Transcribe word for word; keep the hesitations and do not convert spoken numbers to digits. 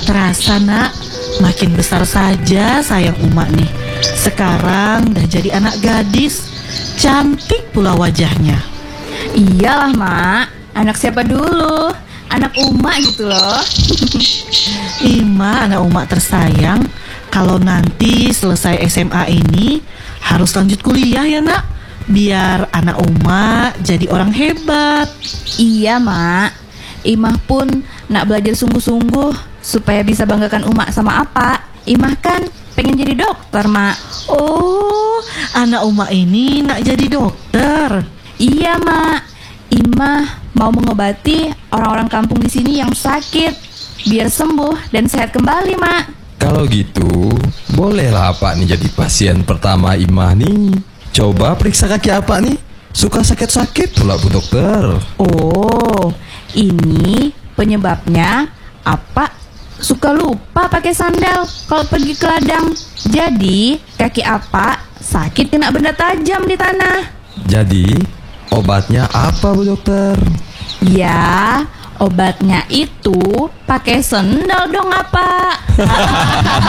Tak terasa nak, makin besar saja sayang Uma nih. Sekarang udah jadi anak gadis, cantik pula wajahnya. Iyalah mak, anak siapa dulu? Anak Uma gitu loh. Ima, anak Uma tersayang. Kalau nanti selesai S M A ini harus lanjut kuliah ya nak, biar anak Uma jadi orang hebat. Iya mak, Imah pun nak belajar sungguh-sungguh supaya bisa banggakan Uma sama apa. Imah kan pengen jadi dokter mak. Oh, anak Uma ini nak jadi dokter. Iya mak, Imah mau mengobati orang-orang kampung di sini yang sakit biar sembuh dan sehat kembali mak. Kalau gitu, bolehlah Pak nih jadi pasien pertama Imah nih. Coba periksa kaki apa nih? Suka sakit-sakit pula Bu Dokter. Oh, ini penyebabnya apa? Suka lupa pakai sandal kalau pergi ke ladang. Jadi kaki apa sakit kena benda tajam di tanah. Jadi obatnya apa Bu Dokter? Ya, obatnya itu pakai sendal dong apa?